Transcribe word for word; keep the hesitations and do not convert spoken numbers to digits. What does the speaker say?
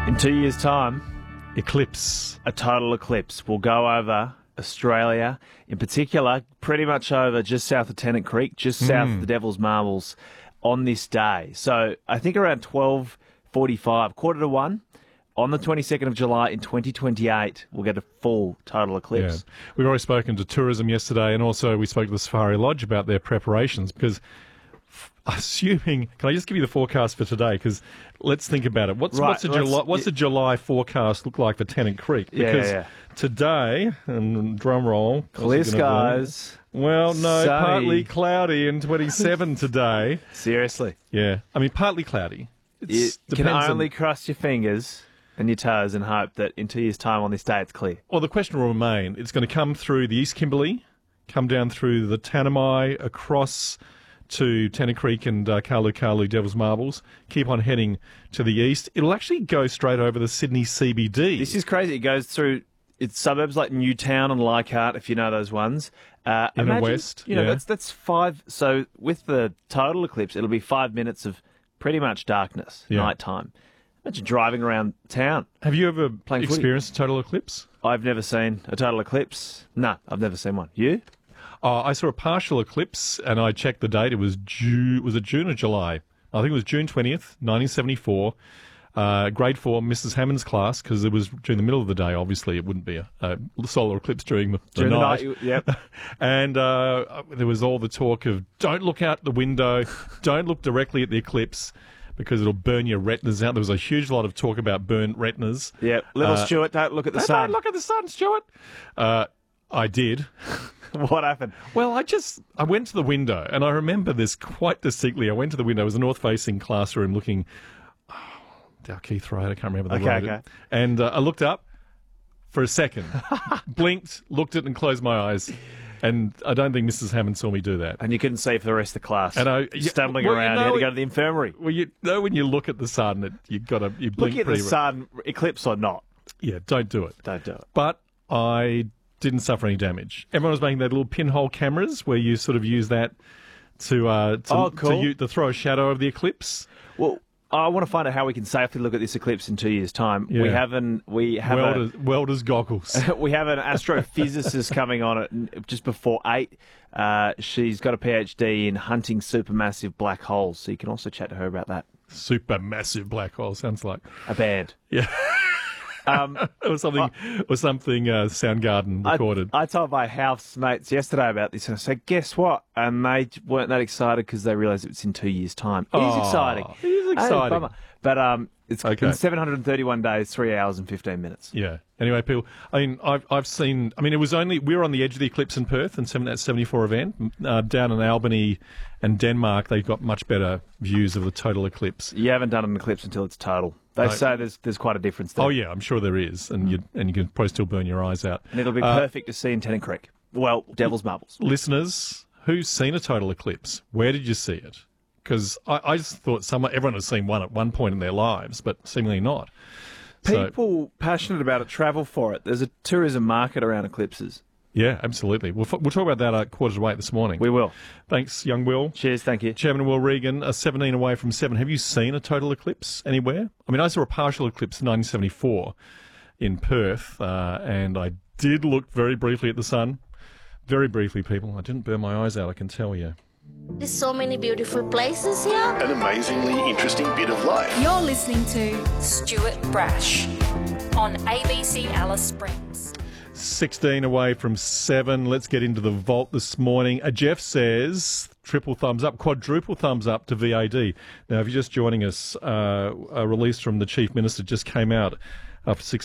In two years' time, Eclipse. a total eclipse will go over Australia, in particular, pretty much over just south of Tennant Creek, just south of the Devil's Marbles on this day. So I think around twelve forty-five, quarter to one, on the twenty-second of July in twenty twenty-eight, we'll get a full total eclipse. Yeah. We've already spoken to tourism yesterday, and also we spoke to the Safari Lodge about their preparations, because assuming, can I just give you the forecast for today? Because let's think about it. What's Right, what's a let's- July what's a July forecast look like for Tennant Creek? Yeah, Because yeah, yeah. today, and drum roll, what's Clear it gonna be? skies. Well, no, Sunny. partly cloudy and twenty-seven today. Seriously. Yeah, I mean partly cloudy. You It's, can depends on- only cross your fingers and your toes and hope that in two years' time on this day it's clear. Well, the question will remain. It's going to come through the East Kimberley, come down through the Tanami, across to Tennant Creek and uh, Kalu Kalu Devil's Marbles, keep on heading to the east. It'll actually go straight over the Sydney C B D. This is crazy. It goes through it's suburbs like Newtown and Leichhardt, if you know those ones. Uh, In the imagine, west, You know, yeah. that's, that's five. So with the total eclipse, it'll be five minutes of pretty much darkness, Yeah. nighttime. Imagine driving around town. Have you ever Playing footy. experienced a total eclipse? I've never seen a total eclipse. No, I've never seen one. You? Oh, I saw a partial eclipse, and I checked the date. It was June. Was it June or July? I think it was June twentieth, nineteen seventy-four. Uh, grade four, Missus Hammond's class, because it was during the middle of the day. Obviously, it wouldn't be a, a solar eclipse during the, the During the night. night, yep. And uh, there was all the talk of don't look out the window, don't look directly at the eclipse, because it'll burn your retinas out. There was a huge lot of talk about burnt retinas. Yep. Little Uh, Stuart, don't look at the Don't sun. look at the sun, Stuart. Uh, I did. What happened? Well, I just, I went to the window, and I remember this quite distinctly. I went to the window. It was a north-facing classroom looking, oh, Dalkeith Road, I can't remember the Okay, road. okay. And uh, I looked up for a second, blinked, looked at it, and closed my eyes. And I don't think Missus Hammond saw me do that. And you couldn't see for the rest of the class. And I- yeah, Stumbling well, you around, you, know had to it- go to the infirmary. Well, you know when you look at the sun, it, you've got to, you blink Looking at the pretty sun, eclipse or not, Yeah, don't do it. don't do it. But I didn't suffer any damage. Everyone was making their little pinhole cameras where you sort of use that to uh, to, Oh, cool. to, u- to throw a shadow of the eclipse. Well, I want to find out how we can safely look at this eclipse in two years' time. We Yeah. have an we have Welders, welders goggles. a, we have an astrophysicist coming on at just before eight. Uh, she's got a PhD in hunting supermassive black holes, so you can also chat to her about that. Supermassive black hole sounds like A band. yeah, Um, or something or something. Uh, Soundgarden I, recorded. I told my housemates yesterday about this, and I said, "Guess what?" And they weren't that excited because they realised it's in two years' time. It is Aw, exciting. it is And it's a exciting. bummer. But um, it's Okay. in seven hundred thirty-one days, three hours and fifteen minutes. Yeah. Anyway, people. I mean, I've I've seen. I mean, it was only we were on the edge of the eclipse in Perth and seven, that seventy-four event uh, down in Albany and Denmark. They got much better views of the total eclipse. You haven't done an eclipse until it's total. They No. say there's there's quite a difference there. Oh yeah, I'm sure there is, and you and you can probably still burn your eyes out. And it'll be Uh, perfect to see in Tennant Creek. Well, Devil's Marbles. Listeners, who's seen a total eclipse? Where did you see it? Because I, I just thought someone, everyone has seen one at one point in their lives, but seemingly not. So, People passionate about it travel for it. There's a tourism market around eclipses. yeah, absolutely. We'll, f- we'll talk about that at quarter to eight this morning. We will. Thanks, young Will. Cheers, thank you. Chairman Will Regan, uh, seventeen away from seven. Have you seen a total eclipse anywhere? I mean, I saw a partial eclipse in nineteen seventy-four in Perth, uh, and I did look very briefly at the sun. Very briefly, people. I didn't burn my eyes out, I can tell you. There's so many beautiful places here. An amazingly interesting bit of life. You're listening to Stuart Brash on A B C Alice Springs. sixteen away from seven. Let's get into the vault this morning. Uh, Jeff says triple thumbs up, quadruple thumbs up to V A D. Now, if you're just joining us, uh, a release from the Chief Minister just came out after six